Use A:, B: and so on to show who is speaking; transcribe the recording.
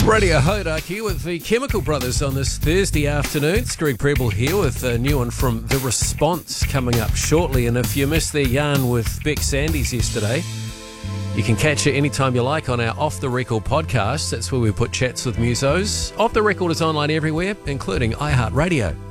A: Radio Hodaki with the Chemical Brothers on this Thursday afternoon. It's Greg Preble here with a new one from The Response coming up shortly. And if you missed their yarn with Beck Sandys yesterday, you can catch it anytime you like on our Off The Record podcast. That's where we put chats with musos. Off The Record is online everywhere, including iHeartRadio.